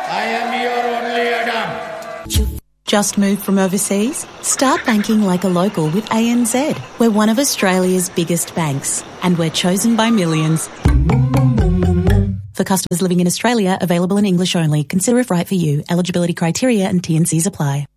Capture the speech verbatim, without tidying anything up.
I am your only Adam. Just moved from overseas? Start banking like a local with A N Z. We're one of Australia's biggest banks, and we're chosen by millions. For customers living in Australia, available in English only. Consider if right for you. Eligibility criteria and T and Cs apply.